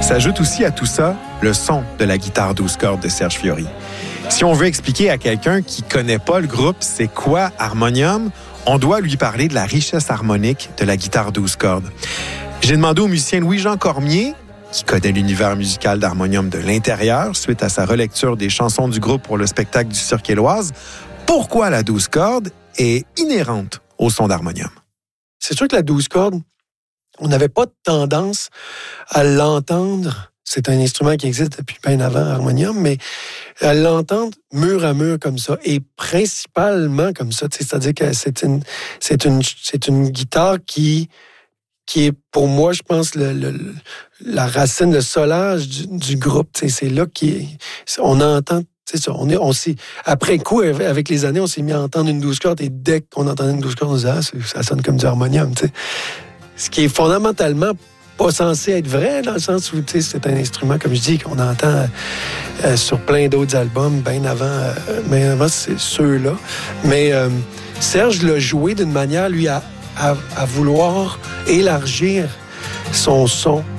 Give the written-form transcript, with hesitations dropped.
S'ajoute aussi à tout ça le son de la guitare 12 cordes de Serge Fiori. Si on veut expliquer à quelqu'un qui ne connaît pas le groupe c'est quoi harmonium, on doit lui parler de la richesse harmonique de la guitare 12 cordes. J'ai demandé au musicien Louis-Jean Cormier, qui connaît l'univers musical d'harmonium de l'intérieur, suite à sa relecture des chansons du groupe pour le spectacle du Cirque Éloise, pourquoi la 12 cordes est inhérente au son d'harmonium. C'est sûr que la 12 cordes, on n'avait pas de tendance à l'entendre. C'est un instrument qui existe depuis bien avant harmonium, mais à l'entendre mur à mur comme ça, et principalement comme ça. C'est-à-dire que c'est une guitare qui est, pour moi, je pense, la racine, le solage du groupe. C'est là on entend. C'est ça. Après coup, avec les années, on s'est mis à entendre une 12 cordes, et dès qu'on entendait une 12 cordes, on disait ça sonne comme du harmonium. T'sais. Ce qui est fondamentalement pas censé être vrai, dans le sens où c'est un instrument, comme je dis, qu'on entend sur plein d'autres albums, bien avant c'est ceux-là. Mais Serge l'a joué d'une manière, lui, à vouloir élargir son son